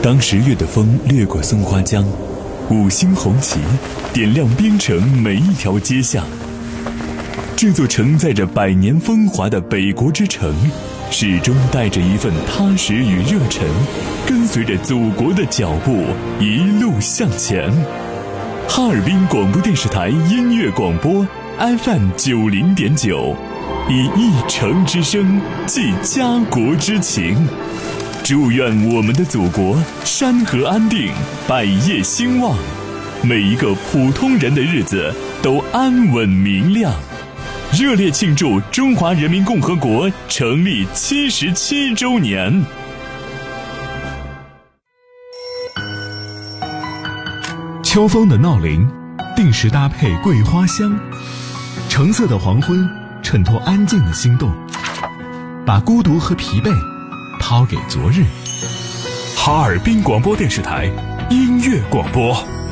当10月的风掠过松花江，五星红旗点亮边城每一条街巷。这座承载着100年风华的北国之城，始终带着一份踏实与热忱，跟随着祖国的脚步一路向前。哈尔滨广播电视台音乐广播 FM 90.9，以一城之声寄家国之情。祝愿我们的祖国山河安定，百业兴旺，每一个普通人的日子都安稳明亮。热烈庆祝中华人民共和国成立77周年。 秋风的闹铃，定时搭配桂花香，橙色的黄昏衬托安静的心动，把孤独和疲惫抛给昨日。 哈尔滨广播电视台音乐广播。